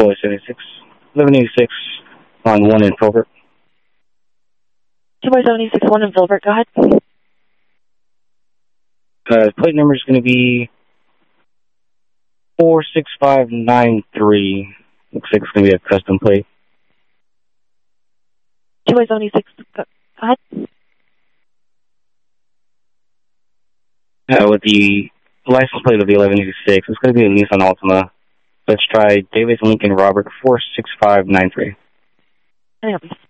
Boy 76. 1186 on 1 in Filbert. 2-by-76, 1 in Filbert, go ahead. Plate number is going to be 46593. Looks like it's going to be a custom plate. 2-by-76, go ahead. With the license plate of the 1186, it's going to be a Nissan Altima. Let's try Davis Lincoln Robert 46593. Hang on.